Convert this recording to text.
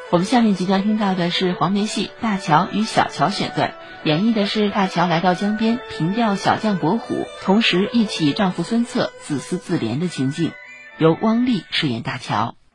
我们下面即将听到的是黄梅戏《大乔与小乔》选段，演绎的是大乔来到江边凭吊小将伯虎，同时忆起丈夫孙策自私自怜的情境，由汪丽饰演大乔。